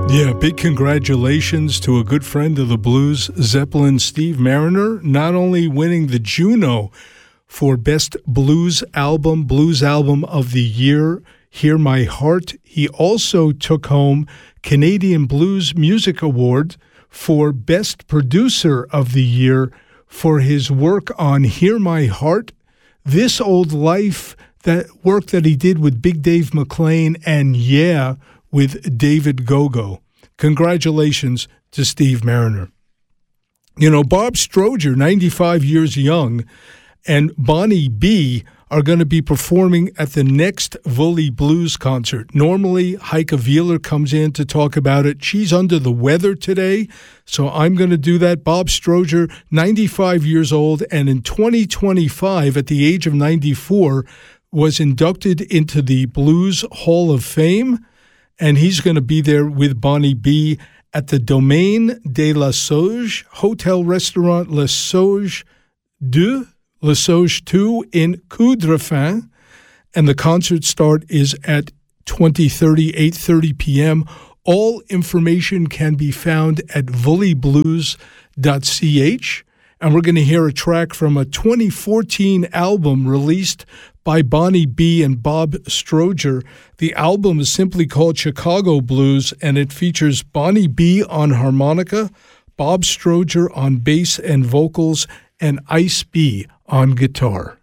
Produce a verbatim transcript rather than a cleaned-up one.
Yeah, big congratulations to a good friend of the blues, Zeppelin, Steve Mariner, not only winning the Juno for Best Blues Album, Blues Album of the Year, Hear My Heart, he also took home Canadian Blues Music Award for Best Producer of the Year for his work on Hear My Heart, This Old Life, that work that he did with Big Dave McClain, and Yeah, with David Gogo. Congratulations to Steve Mariner. You know, Bob Stroger, ninety-five years young, and Bonnie B are going to be performing at the next Vully Blues concert. Normally, Heike Wheeler comes in to talk about it. She's under the weather today, so I'm going to do that. Bob Stroger, ninety-five years old, and in twenty twenty-five, at the age of ninety-four, was inducted into the Blues Hall of Fame, and he's going to be there with Bonnie B at the Domaine de la Sauge Hotel Restaurant La Sauge deux, La Sauge two in Coudrefin, and the concert start is at twenty thirty, eight thirty p.m. All information can be found at vully blues dot c h, and we're going to hear a track from a twenty fourteen album released by Bonnie B and Bob Stroger. The album is simply called Chicago Blues, and it features Bonnie B on harmonica, Bob Stroger on bass and vocals, and Ice B on guitar.